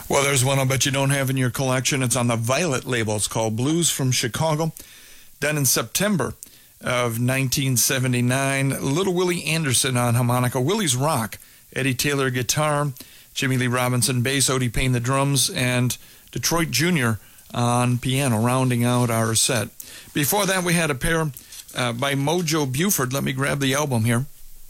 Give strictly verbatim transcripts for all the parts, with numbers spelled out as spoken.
Well, there's one I'll bet you don't have in your collection. It's on the Violet label. It's called Blues from Chicago. Done in September of nineteen seventy-nine. Little Willie Anderson on harmonica, Willie's Rock, Eddie Taylor guitar, Jimmy Lee Robinson bass, Odie Payne the drums, and Detroit Junior on piano, rounding out our set. Before that, we had a pair uh, by Mojo Buford. Let me grab the album here.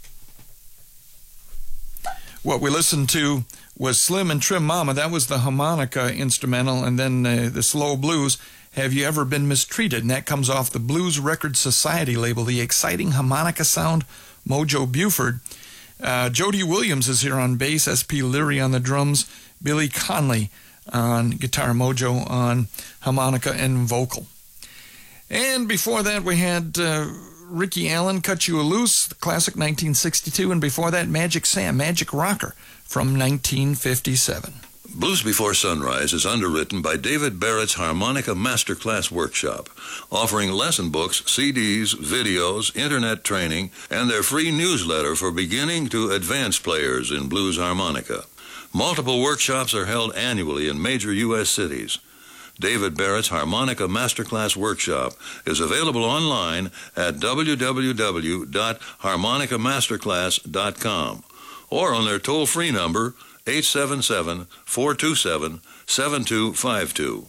What we listened to was Slim and Trim Mama. That was the harmonica instrumental, and then uh, the slow blues, Have You Ever Been Mistreated? And that comes off the Blues Record Society label, the exciting harmonica sound, Mojo Buford. Uh, Jody Williams is here on bass, S P Leary on the drums, Billy Conley on guitar, Mojo on harmonica and vocal. And before that, we had uh, Ricky Allen, Cut You a Loose, the classic nineteen sixty-two, and before that, Magic Sam, Magic Rocker from nineteen fifty-seven. Blues Before Sunrise is underwritten by David Barrett's Harmonica Masterclass Workshop, offering lesson books, C Ds, videos, internet training, and their free newsletter for beginning to advanced players in blues harmonica. Multiple workshops are held annually in major U S cities. David Barrett's Harmonica Masterclass Workshop is available online at w w w dot harmonica masterclass dot com or on their toll-free number eight seven seven, four two seven, seven two five two.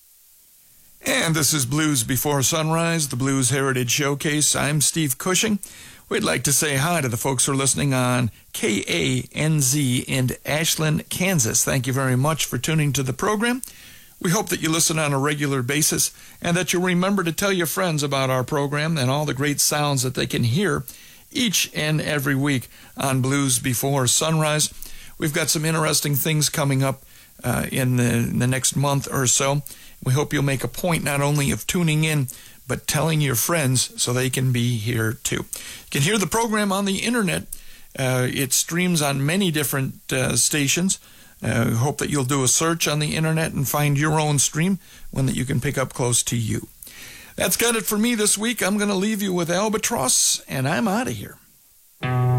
And this is Blues Before Sunrise, the Blues Heritage Showcase. I'm Steve Cushing. We'd like to say hi to the folks who are listening on K A N Z in Ashland, Kansas. Thank you very much for tuning to the program. We hope that you listen on a regular basis and that you'll remember to tell your friends about our program and all the great sounds that they can hear each and every week on Blues Before Sunrise. We've got some interesting things coming up uh, in, the, in the next month or so. We hope you'll make a point not only of tuning in, but telling your friends so they can be here too. You can hear the program on the internet. Uh, it streams on many different uh, stations. Uh, hope that you'll do a search on the internet and find your own stream, one that you can pick up close to you. That's got it for me this week. I'm going to leave you with Albatross, and I'm out of here.